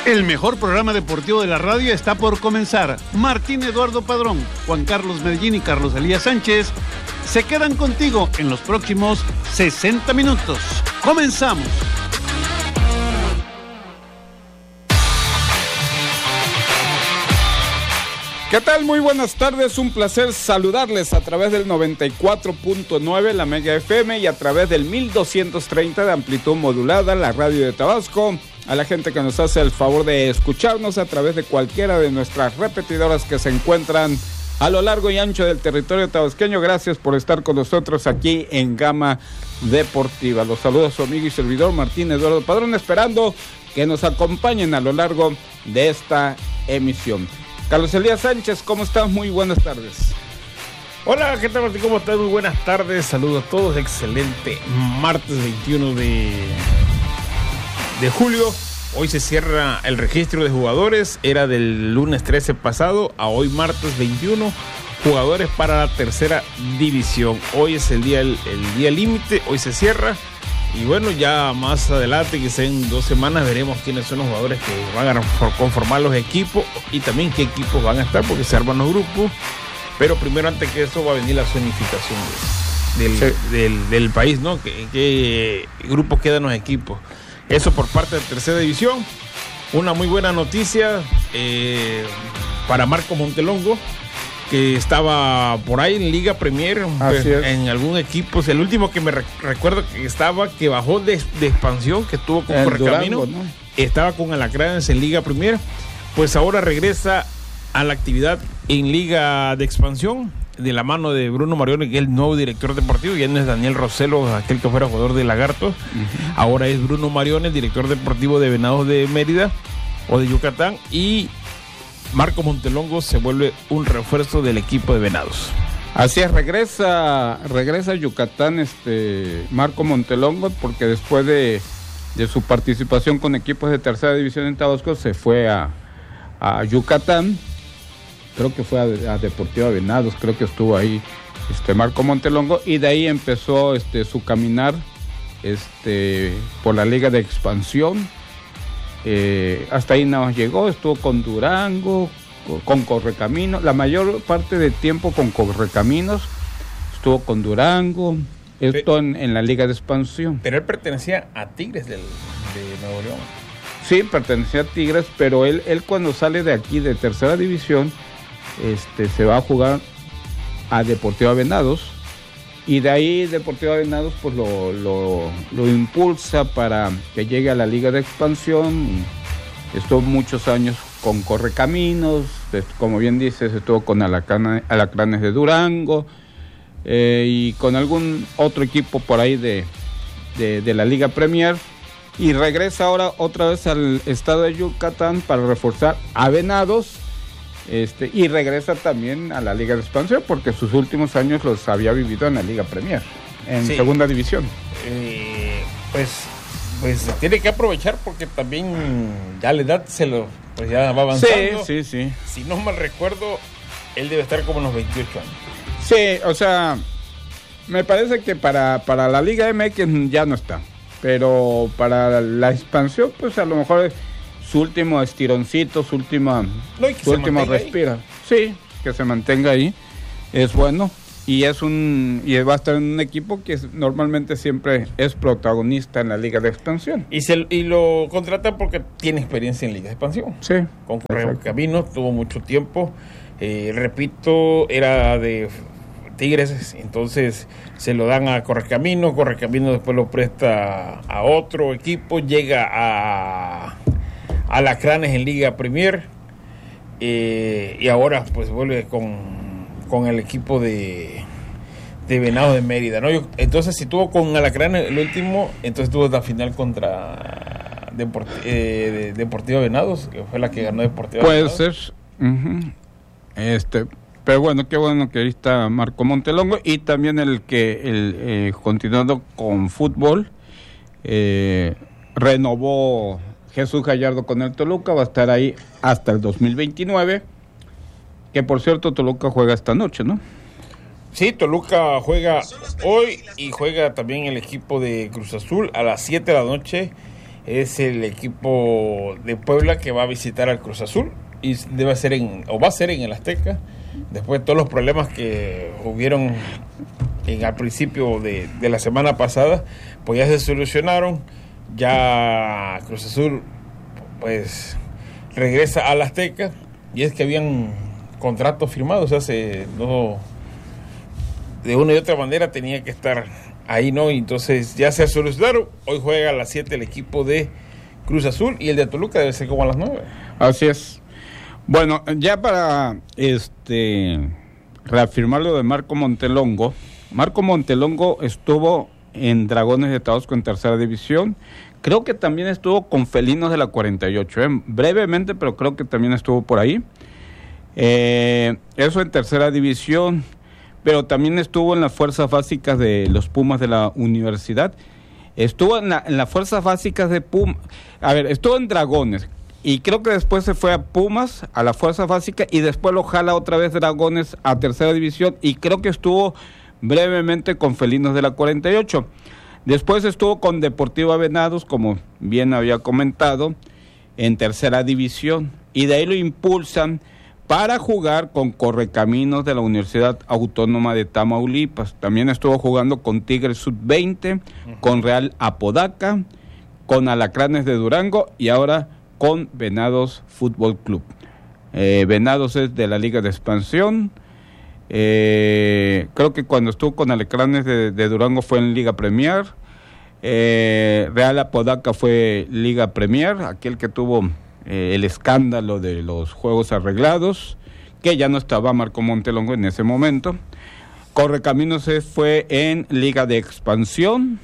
El mejor programa deportivo de la radio está por comenzar. Martín Eduardo Padrón, Juan Carlos Medellín y Carlos Elías Sánchez se quedan contigo en los próximos 60 minutos. ¡Comenzamos! ¿Qué tal? Muy buenas tardes, un placer saludarles a través del 94.9, la Mega FM, y a través del 1230 de amplitud modulada, la radio de Tabasco. A la gente que nos hace el favor de escucharnos a través de cualquiera de nuestras repetidoras que se encuentran a lo largo y ancho del territorio tabasqueño, gracias por estar con nosotros aquí en Gama Deportiva. Los saluda su amigo y servidor Martín Eduardo Padrón, esperando que nos acompañen a lo largo de esta emisión. Carlos Elías Sánchez, ¿cómo estás? Muy buenas tardes. Hola, ¿qué tal, Martín? ¿Cómo estás? Muy buenas tardes, saludos a todos, excelente martes 21 de julio. Hoy se cierra el registro de jugadores, era del lunes 13 pasado a hoy martes 21, jugadores para la tercera división. Hoy es el día límite, hoy se cierra. Y bueno, ya más adelante, quizá en 2 semanas, veremos quiénes son los jugadores que van a conformar los equipos y también qué equipos van a estar, porque se arman los grupos. Pero primero, antes que eso, va a venir la zonificación del país, ¿no? ¿Qué grupos quedan los equipos? Eso por parte de tercera división. Una muy buena noticia para Marco Montelongo, que estaba por ahí en Liga Premier, en algún equipo. El último que me recuerdo que estaba, que bajó de expansión, que estuvo con Correcaminos, ¿no? Estaba con Alacranes en Liga Premier, pues ahora regresa a la actividad en Liga de Expansión, de la mano de Bruno Marione, que es el nuevo director deportivo. Ya no es Daniel Roselo, aquel que fuera jugador de Lagartos. Ahora es Bruno Marione, el director deportivo de Venados de Mérida o de Yucatán, y Marco Montelongo se vuelve un refuerzo del equipo de Venados. Así es, regresa a Yucatán Marco Montelongo, porque después de su participación con equipos de tercera división en Tabasco se fue a Yucatán. Creo que fue a Deportiva Venados, creo que estuvo ahí Marco Montelongo, y de ahí empezó su caminar por la Liga de Expansión. Hasta ahí no llegó, estuvo con Durango, con Correcaminos, la mayor parte del tiempo con Correcaminos, estuvo con Durango, esto en la Liga de Expansión. Pero él pertenecía a Tigres de Nuevo León. Sí, pertenecía a Tigres, pero él cuando sale de aquí, de tercera división, se va a jugar a Deportiva Venados, y de ahí Deportiva Venados pues lo impulsa para que llegue a la Liga de Expansión. Estuvo muchos años con Correcaminos, como bien dices, estuvo con Alacranes de Durango, y con algún otro equipo por ahí de la Liga Premier, y regresa ahora otra vez al estado de Yucatán para reforzar a Venados. Y regresa también a la Liga de Expansión, porque sus últimos años los había vivido en la Liga Premier, en segunda división. Pues tiene que aprovechar, porque también ya la edad pues ya va avanzando. Sí. Si no mal recuerdo, él debe estar como en los 28 años. Sí, o sea, me parece que para la Liga MX ya no está, pero para la expansión, pues a lo mejor su último estironcito, su último respira. Ahí. Sí, que se mantenga ahí, es bueno, y va a estar en un equipo que normalmente siempre es protagonista en la Liga de Expansión. Y lo contratan porque tiene experiencia en Liga de Expansión. Sí. Con Correcaminos tuvo mucho tiempo, repito, era de Tigres, entonces se lo dan a Correcaminos después lo presta a otro equipo, llega a Alacranes en Liga Premier, y ahora pues vuelve con el equipo de Venados de Mérida, ¿no? Entonces, si tuvo con Alacranes el último, entonces tuvo la final contra Deportiva Venados, que fue la que ganó Deportiva Venados. Puede ser. Pero bueno, qué bueno que ahí está Marco Montelongo, y también continuando con fútbol, renovó Jesús Gallardo con el Toluca, va a estar ahí hasta el 2029, que por cierto Toluca juega esta noche, ¿no? Sí, Toluca juega hoy y juega también el equipo de Cruz Azul a las 7 de la noche es el equipo de Puebla que va a visitar al Cruz Azul y va a ser en el Azteca, después de todos los problemas que hubieron al principio de la semana pasada, pues ya se solucionaron. Ya Cruz Azul pues regresa al Azteca, y es que habían contratos firmados de una y otra manera tenía que estar ahí, ¿no? Y entonces ya se solucionaron. Hoy juega a las 7 el equipo de Cruz Azul, y el de Toluca debe ser como a las 9. Así es. Bueno, ya para reafirmar lo de Marco Montelongo. Marco Montelongo estuvo en Dragones de Tabasco en tercera división. Creo que también estuvo con Felinos de la 48, brevemente, pero creo que también estuvo por ahí. Eso en tercera división, pero también estuvo en las fuerzas básicas de los Pumas de la universidad. Estuvo en las fuerzas básicas de Pumas. Estuvo en Dragones. Y creo que después se fue a Pumas, a la fuerza básica, y después lo jala otra vez Dragones a tercera división, y creo que estuvo brevemente con Felinos de la 48. Después estuvo con Deportiva Venados, como bien había comentado, en tercera división, y de ahí lo impulsan para jugar con Correcaminos de la Universidad Autónoma de Tamaulipas. También estuvo jugando con Tigres Sub-20, con Real Apodaca, con Alacranes de Durango, y ahora con Venados Fútbol Club. Venados es de la Liga de Expansión. Creo que cuando estuvo con Alacranes de Durango fue en Liga Premier. Real Apodaca fue Liga Premier, aquel que tuvo el escándalo de los juegos arreglados, que ya no estaba Marco Montelongo en ese momento. Correcaminos fue en Liga de Expansión.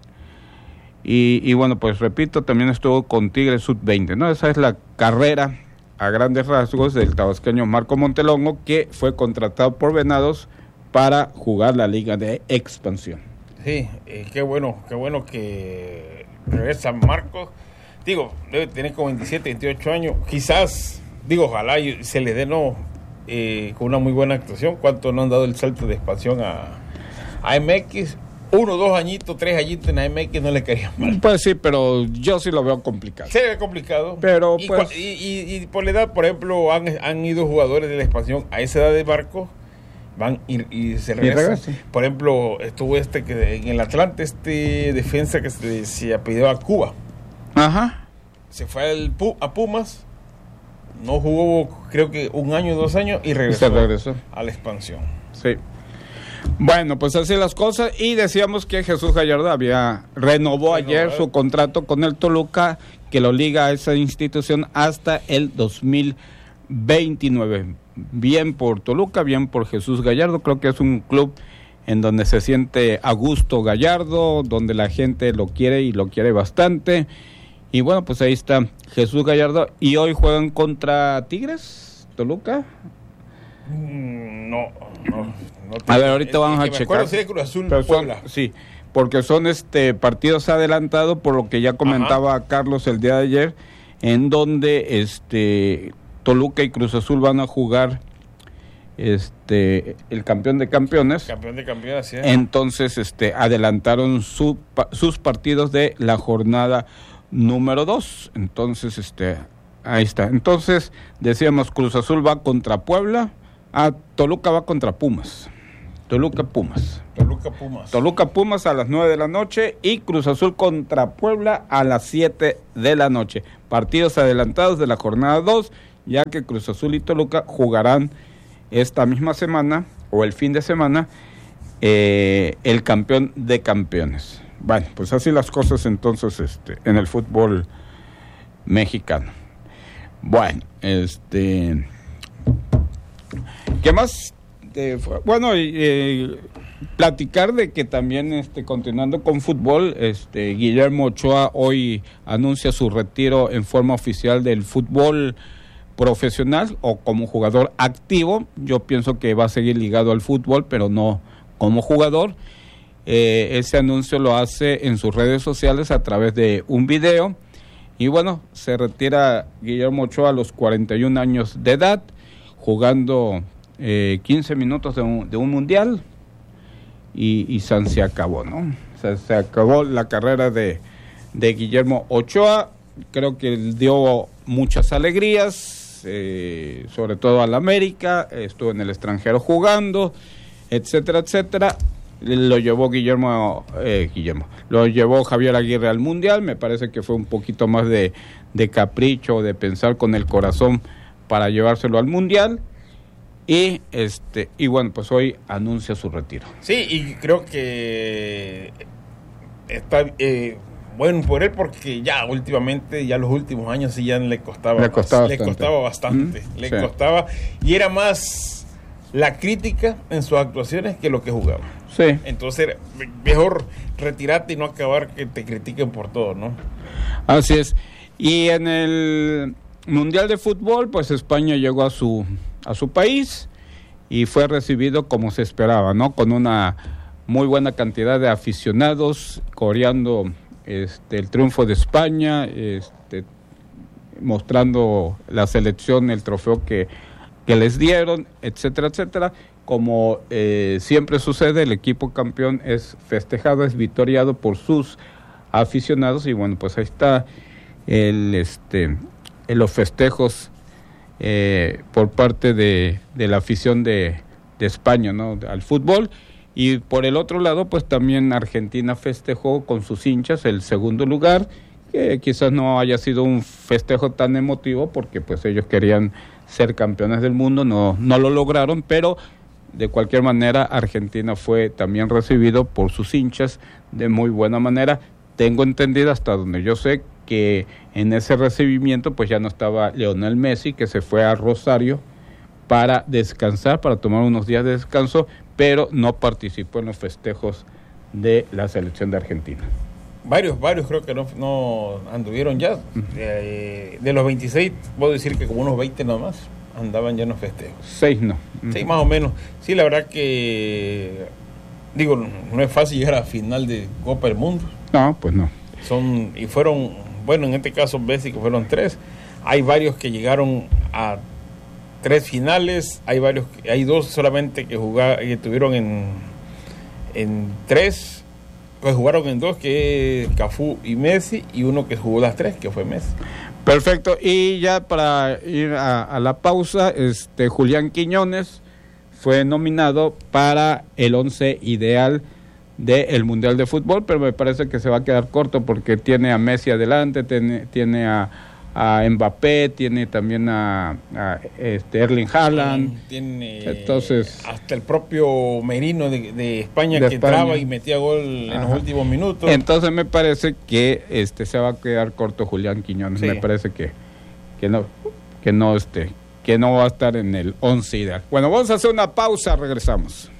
Y bueno, pues repito, también estuvo con Tigres Sub-20, ¿no? Esa es la carrera a grandes rasgos del tabasqueño Marco Montelongo, que fue contratado por Venados para jugar la Liga de Expansión. Sí, qué bueno que regresa Marco. Digo, debe tener como 27, 28 años. Quizás, ojalá se le dé, con una muy buena actuación. ¿Cuánto no han dado el salto de expansión a MX? 1, 2 añitos, 3 añitos en AMX no le caería mal. Pues sí, pero yo sí lo veo complicado. Se ve complicado. Pero y por la edad, por ejemplo, han ido jugadores de la expansión a esa edad de Marco, van y se regresan. Por ejemplo, estuvo que en el Atlante, defensa que se apellidó a Cuba. Ajá. Se fue a Pumas, no jugó creo que 1 año, 2 años, y regresó a la expansión. Sí. Bueno, pues así las cosas, y decíamos que Jesús Gallardo renovó ayer su contrato con el Toluca, que lo liga a esa institución hasta el 2029. Bien por Toluca, bien por Jesús Gallardo. Creo que es un club en donde se siente a gusto Gallardo, donde la gente lo quiere y lo quiere bastante. Y bueno, pues ahí está Jesús Gallardo, y hoy juegan contra Tigres, Toluca. No. A ver, ahorita vamos a checar. Cruz Azul, Puebla. Sí, porque son partidos adelantados, por lo que ya comentaba Carlos el día de ayer, en donde Toluca y Cruz Azul van a jugar el campeón de campeones. Campeón de campeones, sí. Entonces, adelantaron sus partidos de la jornada número 2. Entonces, ahí está. Entonces, decíamos, Cruz Azul va contra Puebla. Toluca va contra Pumas. Toluca Pumas a las 9 de la noche, y Cruz Azul contra Puebla a las 7 de la noche. Partidos adelantados de la jornada 2, ya que Cruz Azul y Toluca jugarán esta misma semana, o el fin de semana, el campeón de campeones. Bueno, pues así las cosas entonces en el fútbol mexicano. Bueno, ¿qué más? Platicar de que también, continuando con fútbol, Guillermo Ochoa hoy anuncia su retiro en forma oficial del fútbol profesional, o como jugador activo. Yo pienso que va a seguir ligado al fútbol, pero no como jugador. Ese anuncio lo hace en sus redes sociales a través de un video. Y bueno, se retira Guillermo Ochoa a los 41 años de edad, jugando 15 minutos de un mundial, y se acabó, ¿no? Se acabó la carrera de de Guillermo Ochoa. Creo que dio muchas alegrías, sobre todo al América, estuvo en el extranjero jugando, etcétera, etcétera. Lo llevó lo llevó Javier Aguirre al Mundial. Me parece que fue un poquito más de capricho, de pensar con el corazón para llevárselo al Mundial. Y bueno, pues hoy anuncia su retiro. Sí, y creo que está bueno por él, porque ya últimamente, ya los últimos años sí ya le costaba bastante. Le costaba, y era más la crítica en sus actuaciones que lo que jugaba. Sí. Entonces, mejor retirarte y no acabar que te critiquen por todo, ¿no? Así es. Y en el Mundial de Fútbol, pues España llegó a su país y fue recibido como se esperaba, ¿no? Con una muy buena cantidad de aficionados coreando el triunfo de España, mostrando la selección, el trofeo que les dieron, etcétera, etcétera. Como siempre sucede, el equipo campeón es festejado, es victoriado por sus aficionados, y bueno, pues ahí está los festejos por parte de la afición de España, ¿no?, al fútbol. Y por el otro lado, pues también Argentina festejó con sus hinchas el segundo lugar, que quizás no haya sido un festejo tan emotivo, porque pues ellos querían ser campeones del mundo, no lo lograron, pero de cualquier manera Argentina fue también recibido por sus hinchas de muy buena manera. Tengo entendido, hasta donde yo sé, que en ese recibimiento pues ya no estaba Lionel Messi, que se fue a Rosario para descansar, para tomar unos días de descanso, pero no participó en los festejos de la selección de Argentina. Varios creo que no anduvieron ya. De los 26, puedo decir que como unos 20 nomás andaban ya en los festejos. 6 no. Sí, más o menos. Sí, la verdad que, no es fácil llegar a final de Copa del Mundo. No, pues no. Fueron, bueno, en este caso Messi, que fueron 3. Hay varios que llegaron a 3 finales, hay 2 solamente que tuvieron en 3. Pues jugaron en 2, que es Cafú y Messi, y uno que jugó las 3, que fue Messi. Perfecto, y ya para ir a la pausa, Julián Quiñones fue nominado para el 11 ideal del Mundial de Fútbol, pero me parece que se va a quedar corto porque tiene a Messi adelante, tiene a Mbappé, tiene también a Erling Haaland, tiene entonces hasta el propio Merino de España, que entraba y metía gol en los últimos minutos. Entonces me parece que se va a quedar corto Julián Quiñones. Sí. Me parece que no va a estar en el 11 ideal. Bueno, vamos a hacer una pausa, regresamos.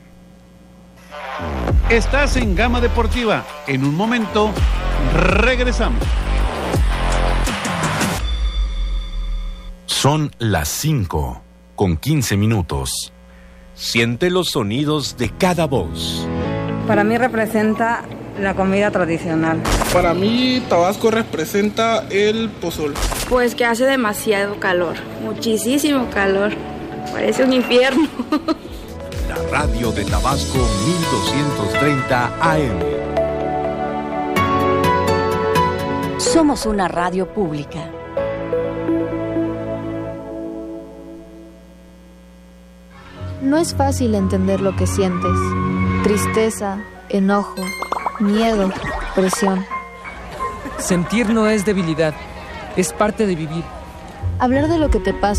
Estás en Gama Deportiva. En un momento regresamos. Son las 5:15. Siente los sonidos de cada voz. Para mí representa la comida tradicional. Para mí Tabasco representa el pozol. Pues que hace demasiado calor, muchísimo calor. Parece un infierno. La radio de Tabasco 1230 AM. Somos una radio pública. No es fácil entender lo que sientes. Tristeza, enojo, miedo, presión. Sentir no es debilidad, es parte de vivir. Hablar de lo que te pasa